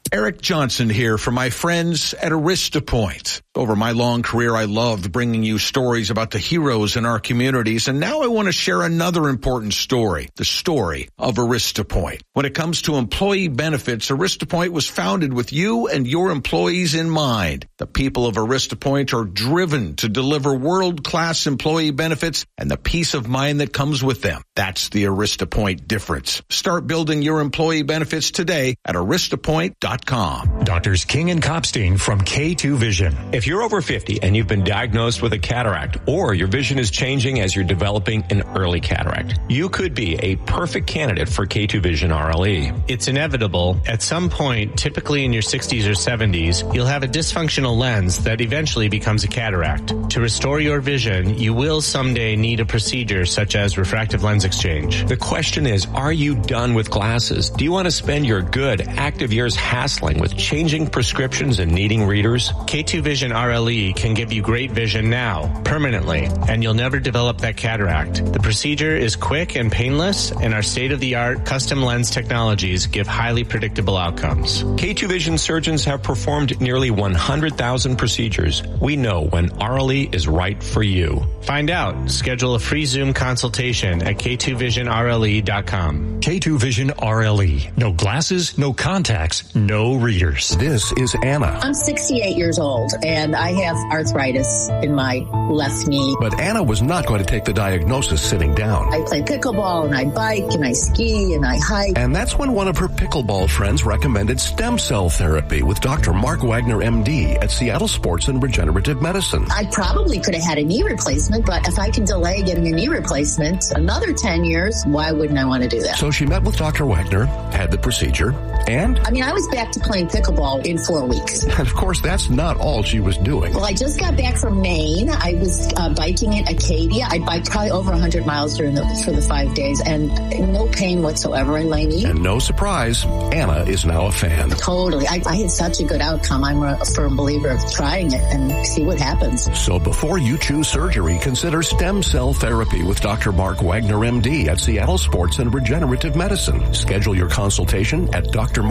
Eric Johnson here for my friends at AristaPoint. Over my long career, I loved bringing you stories about the heroes in our communities, and now I want to share another important story, the story of AristaPoint. When it comes to employee benefits, AristaPoint was founded with you and your employees in mind. The people of AristaPoint are driven to deliver world-class employee benefits and the peace of mind that comes with them. That's the AristaPoint difference. Start building your employee benefits today at aristapoint.com. Doctors King and Kopstein from K2 Vision. If you're over 50 and you've been diagnosed with a cataract, or your vision is changing as you're developing an early cataract, you could be a perfect candidate for K2 Vision RLE. It's inevitable. At some point, typically in your 60s or 70s, you'll have a dysfunctional lens that eventually becomes a cataract. To restore your vision, you will someday need a procedure such as refractive lens exchange. The question is, are you done with glasses? Do you want to spend your good, active years hassling with changing prescriptions and needing readers? K2 Vision RLE can give you great vision now, permanently, and you'll never develop that cataract. The procedure is quick and painless, and our state-of-the-art custom lens technologies give highly predictable outcomes. K2 Vision surgeons have performed nearly 100,000 procedures. We know when RLE is right for you. Find out. Schedule a free Zoom consultation at k2visionrle.com. K2 Vision RLE. No glasses, no contacts, no readers. This is Anna. I'm 68 years old, and I have arthritis in my left knee. But Anna was not going to take the diagnosis sitting down. I play pickleball, and I bike, and I ski, and I hike. And that's when one of her pickleball friends recommended stem cell therapy with Dr. Mark Wagner, MD, at Seattle Sports and Regenerative Medicine. I probably could have had a knee replacement, but if I can delay getting a knee replacement another 10 years, why wouldn't I want to do that? So she met with Dr. Wagner, had the procedure, and... I was back to playing pickleball in 4 weeks. And of course, that's not all she was doing. Well, I just got back from Maine. I was biking in Acadia. I biked probably over 100 miles for the 5 days, and no pain whatsoever in my knee. And no surprise, Anna is now a fan. Totally. I had such a good outcome. I'm a firm believer of trying it and see what happens. So before you choose surgery, consider stem cell therapy with Dr. Mark Wagner, MD, at Seattle Sports and Regenerative Medicine. Schedule your consultation at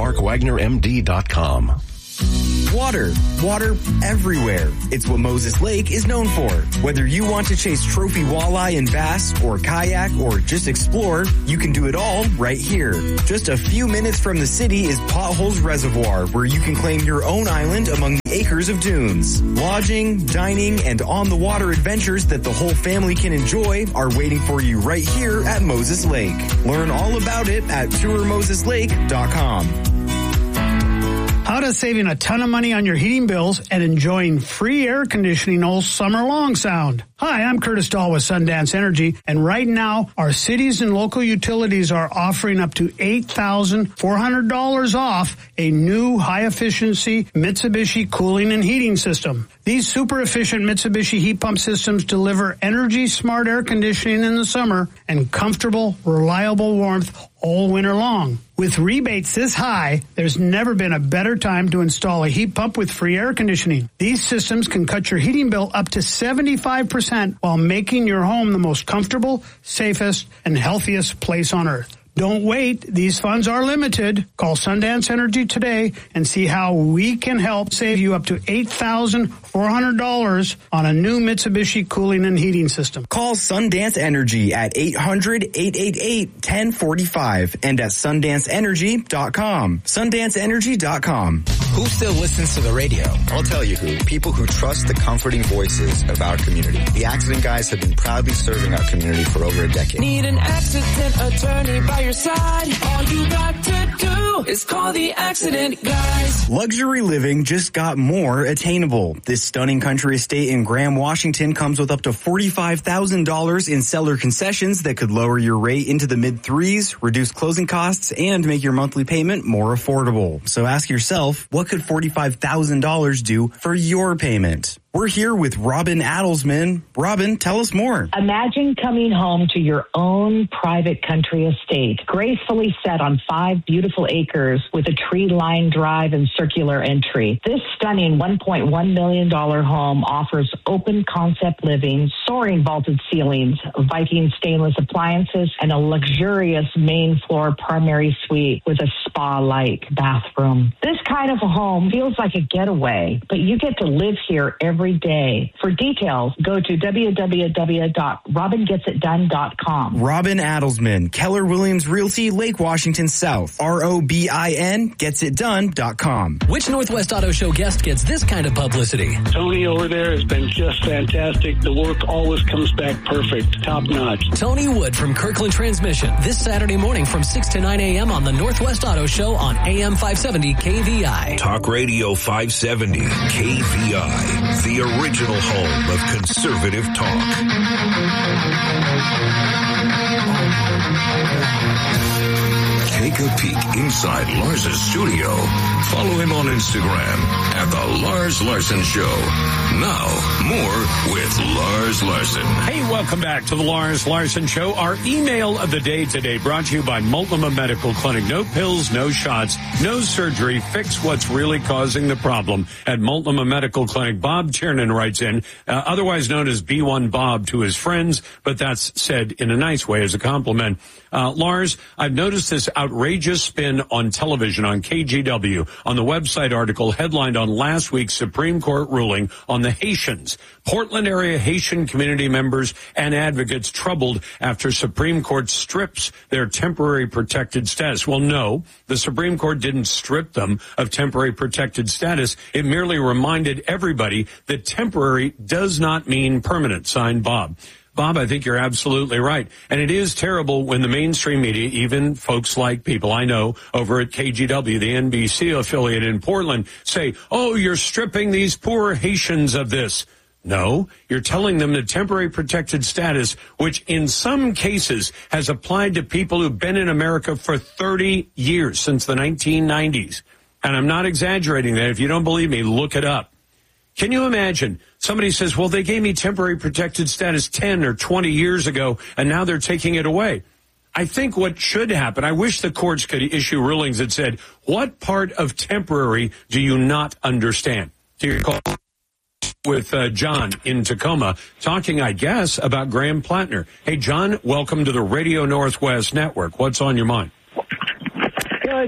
drmarkwagnermd.com. Water everywhere. It's what Moses Lake is known for. Whether you want to chase trophy walleye and bass, or kayak, or just explore, you can do it all right here. Just a few minutes from the city is Potholes Reservoir, where you can claim your own island among the acres of dunes. Lodging, dining, and on-the-water adventures that the whole family can enjoy are waiting for you right here at Moses Lake. Learn all about it at tourmoseslake.com. How does saving a ton of money on your heating bills and enjoying free air conditioning all summer long sound? Hi, I'm Curtis Dahl with Sundance Energy, and right now, our cities and local utilities are offering up to $8,400 off a new high-efficiency Mitsubishi cooling and heating system. These super-efficient Mitsubishi heat pump systems deliver energy-smart air conditioning in the summer and comfortable, reliable warmth all winter long. With rebates this high, there's never been a better time to install a heat pump with free air conditioning. These systems can cut your heating bill up to 75% while making your home the most comfortable, safest, and healthiest place on earth. Don't wait. These funds are limited. Call Sundance Energy today and see how we can help save you up to $8,400 on a new Mitsubishi cooling and heating system. Call Sundance Energy at 800-888-1045 and at sundanceenergy.com. Sundanceenergy.com. Who still listens to the radio? I'll tell you who. People who trust the comforting voices of our community. The Accident Guys have been proudly serving our community for over a decade. Need an accident attorney by your side? All you got to do is call the Accident Guys. Luxury living just got more attainable. This stunning country estate in Graham, Washington comes with up to $45,000 in seller concessions that could lower your rate into the mid-threes, reduce closing costs, and make your monthly payment more affordable. So ask yourself, what could $45,000 do for your payment? We're here with Robin Adelsman. Robin, tell us more. Imagine coming home to your own private country estate, gracefully set on 5 beautiful acres with a tree-lined drive and circular entry. This stunning $1.1 million home offers open concept living, soaring vaulted ceilings, Viking stainless appliances, and a luxurious main floor primary suite with a spa-like bathroom. This kind of a home feels like a getaway, but you get to live here every day. For details, go to www.robingetsitdone.com. Robin Adelsman, Keller Williams Realty, Lake Washington South. ROBIN getsitdone.com. Which Northwest Auto Show guest gets this kind of publicity? Tony over there has been just fantastic. The work always comes back perfect. Top notch. Tony Wood from Kirkland Transmission. This Saturday morning from 6 to 9 a.m. on the Northwest Auto Show on AM 570 KVI. Talk Radio 570 KVI, the original home of conservative talk. Take a peek inside Lars's studio. Follow him on Instagram at The Lars Larson Show. Now, more with Lars Larson. Hey, welcome back to The Lars Larson Show. Our email of the day today brought to you by Multnomah Medical Clinic. No pills, no shots, no surgery. Fix what's really causing the problem at Multnomah Medical Clinic. Bob Tiernan writes in, otherwise known as B1 Bob to his friends, but that's said in a nice way as a compliment. Lars, I've noticed this outrageous spin on television on KGW on the website article headlined on last week's Supreme Court ruling on the Haitians. Portland area Haitian community members and advocates troubled after Supreme Court strips their temporary protected status. Well, no, the Supreme Court didn't strip them of temporary protected status. It merely reminded everybody that temporary does not mean permanent. Signed, Bob. Bob, I think you're absolutely right. And it is terrible when the mainstream media, even folks like people I know over at KGW, the NBC affiliate in Portland, say, oh, you're stripping these poor Haitians of this. No, you're telling them the temporary protected status, which in some cases has applied to people who've been in America for 30 years, since the 1990s. And I'm not exaggerating that. If you don't believe me, look it up. Can you imagine? Somebody says, well, they gave me temporary protected status 10 or 20 years ago, and now they're taking it away. I think what should happen, I wish the courts could issue rulings that said, what part of temporary do you not understand? To your call with John in Tacoma, talking, I guess, about Graham Plattner. Hey, John, welcome to the Radio Northwest Network. What's on your mind? Yeah,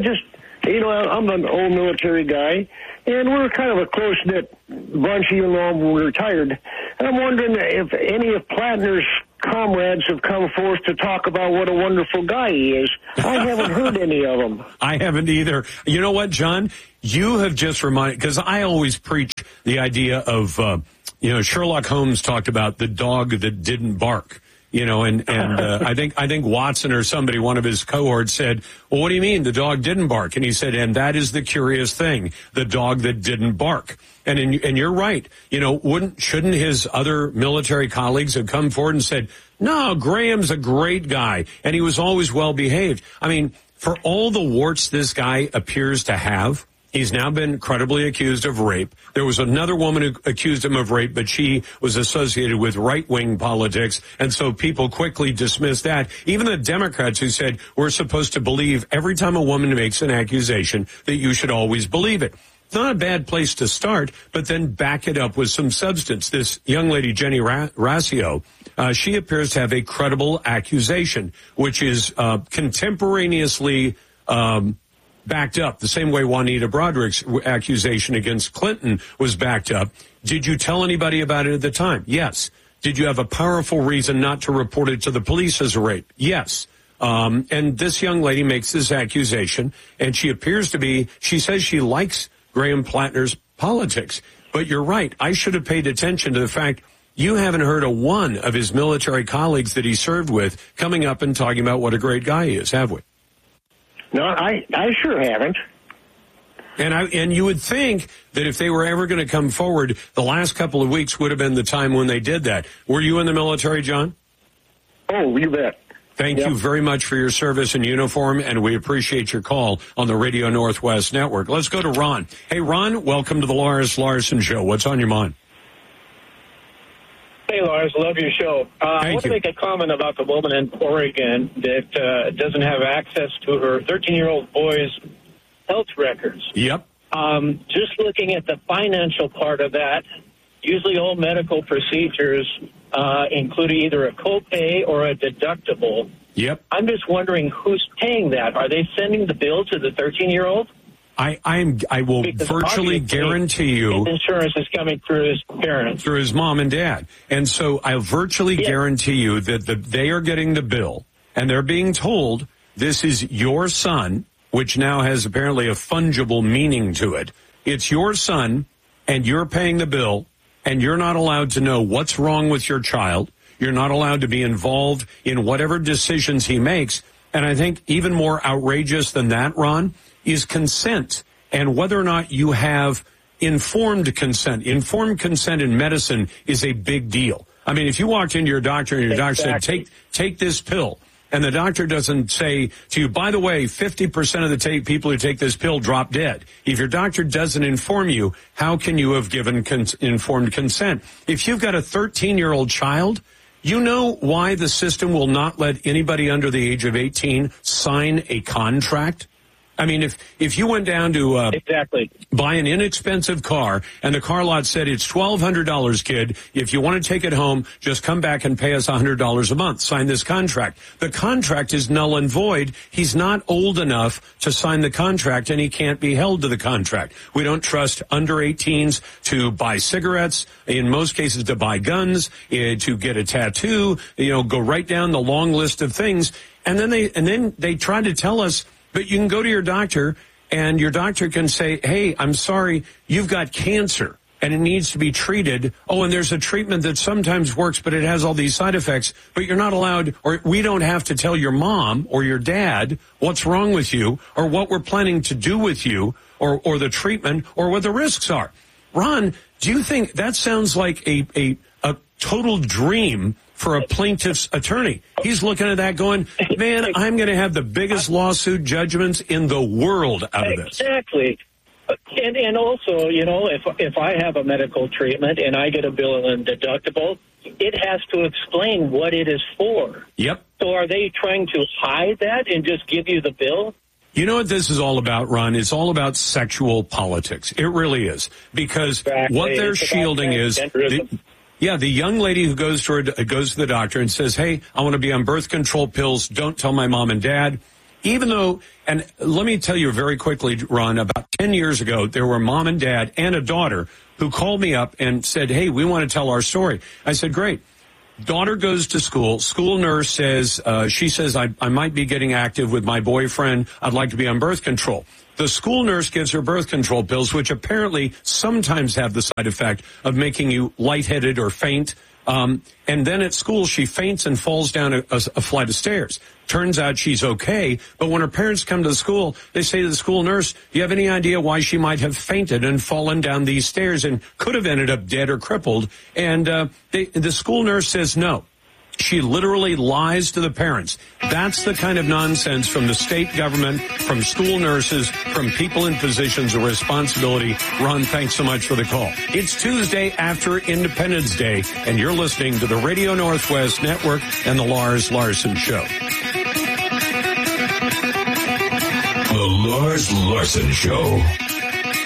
I'm an old military guy, and we're kind of a close-knit bunch, even though we're retired. And I'm wondering if any of Plattner's comrades have come forth to talk about what a wonderful guy he is. I haven't heard any of them. I haven't either. You know what, John? You have just reminded, because I always preach the idea of, Sherlock Holmes talked about the dog that didn't bark. And I think Watson or somebody, one of his cohorts said, well, what do you mean the dog didn't bark? And he said, and that is the curious thing, the dog that didn't bark. And you're right. Shouldn't his other military colleagues have come forward and said, no, Graham's a great guy and he was always well behaved. I mean, for all the warts this guy appears to have, he's now been credibly accused of rape. There was another woman who accused him of rape, but she was associated with right-wing politics, and so people quickly dismissed that. Even the Democrats who said we're supposed to believe every time a woman makes an accusation that you should always believe it. It's not a bad place to start, but then back it up with some substance. This young lady, Jenny Racio, she appears to have a credible accusation, which is contemporaneously backed up, the same way Juanita Broderick's accusation against Clinton was backed up. Did you tell anybody about it at the time? Yes. Did you have a powerful reason not to report it to the police as a rape? Yes. And this young lady makes this accusation, and she says she likes Graham Plattner's politics. But you're right. I should have paid attention to the fact you haven't heard a one of his military colleagues that he served with coming up and talking about what a great guy he is, have we? No, I sure haven't. And you would think that if they were ever going to come forward, the last couple of weeks would have been the time when they did that. Were you in the military, John? Oh, you bet. Thank you very much for your service in uniform, and we appreciate your call on the Radio Northwest Network. Let's go to Ron. Hey, Ron, welcome to the Lars Larson Show. What's on your mind? Hey, Lars, love your show. I want to make a comment about the woman in Oregon that doesn't have access to her 13-year-old boy's health records. Yep. Just looking at the financial part of that, usually all medical procedures include either a copay or a deductible. Yep. I'm just wondering who's paying that. Are they sending the bill to the 13-year-old? I will virtually guarantee you insurance is coming through his parents, through his mom and dad, and so I virtually guarantee you that they are getting the bill and they're being told this is your son, which now has apparently a fungible meaning to it. It's your son, and you're paying the bill, and you're not allowed to know what's wrong with your child. You're not allowed to be involved in whatever decisions he makes. And I think even more outrageous than that, Ron, is consent and whether or not you have informed consent. Informed consent in medicine is a big deal. I mean, if you walked into your doctor and your doctor said, take this pill, and the doctor doesn't say to you, by the way, 50% of the people who take this pill drop dead. If your doctor doesn't inform you, how can you have given informed consent? If you've got a 13-year-old child, you know why the system will not let anybody under the age of 18 sign a contract? I mean, if you went down to buy an inexpensive car and the car lot said it's $1,200, kid, if you want to take it home, just come back and pay us $100 a month. Sign this contract. The contract is null and void. He's not old enough to sign the contract, and he can't be held to the contract. We don't trust under 18s to buy cigarettes, in most cases to buy guns, to get a tattoo, go right down the long list of things. And then they try to tell us, but you can go to your doctor, and your doctor can say, hey, I'm sorry, you've got cancer, and it needs to be treated. Oh, and there's a treatment that sometimes works, but it has all these side effects. But you're not allowed, or we don't have to tell your mom or your dad what's wrong with you or what we're planning to do with you or the treatment or what the risks are. Ron, do you think that sounds like a total dream for a plaintiff's attorney? He's looking at that going, man, I'm going to have the biggest lawsuit judgments in the world out of this. Exactly. And also, if I have a medical treatment and I get a bill and deductible, it has to explain what it is for. Yep. So are they trying to hide that and just give you the bill? You know what this is all about, Ron? It's all about sexual politics. It really is. Because what they're shielding is... the young lady who goes to the doctor and says, hey, I want to be on birth control pills. Don't tell my mom and dad. Even though, and let me tell you very quickly, Ron, about 10 years ago, there were mom and dad and a daughter who called me up and said, hey, we want to tell our story. I said, great. Daughter goes to school. School nurse says, she says, I might be getting active with my boyfriend. I'd like to be on birth control. The school nurse gives her birth control pills, which apparently sometimes have the side effect of making you lightheaded or faint. And then at school, she faints and falls down a flight of stairs. Turns out she's okay, but when her parents come to the school, they say to the school nurse, do you have any idea why she might have fainted and fallen down these stairs and could have ended up dead or crippled? And the school nurse says no. She literally lies to the parents. That's the kind of nonsense from the state government, from school nurses, from people in positions of responsibility. Ron, thanks so much for the call. It's Tuesday after Independence Day, and you're listening to the Radio Northwest Network and the Lars Larson Show. The Lars Larson Show.